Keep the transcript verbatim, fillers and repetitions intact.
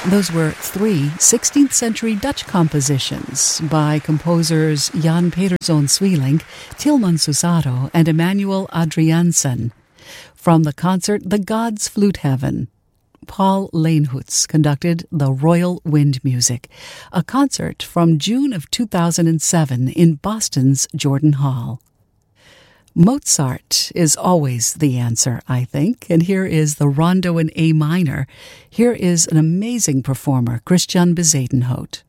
Those were three sixteenth-century Dutch compositions by composers Jan Pederzoon Sweelinck, Tilman Susado, and Emmanuel Adriaansen. From the concert The Gods Flute Heaven, Paul Leenhoots conducted the Royal Wind Music, a concert from June of two thousand seven in Boston's Jordan Hall. Mozart is always the answer, I think, and here is the Rondo in A minor. Here is an amazing performer, Christian Bezuidenhout.